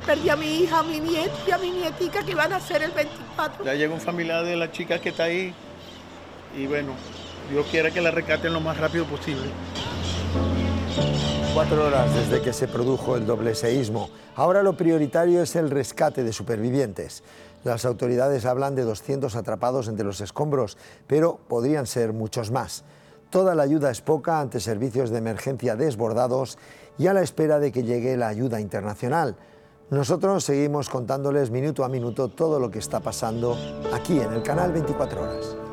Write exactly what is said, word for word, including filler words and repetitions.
perdí a mi hija, a mi nieto y a mi nietica que van a ser el veinticuatro. Ya llega un familiar de la chica que está ahí y bueno, Dios quiera que la rescaten lo más rápido posible. Cuatro horas desde que se produjo el doble seísmo. Ahora lo prioritario es el rescate de supervivientes. Las autoridades hablan de doscientos atrapados entre los escombros, pero podrían ser muchos más. Toda la ayuda es poca ante servicios de emergencia desbordados y a la espera de que llegue la ayuda internacional. Nosotros seguimos contándoles minuto a minuto todo lo que está pasando aquí en el canal veinticuatro horas.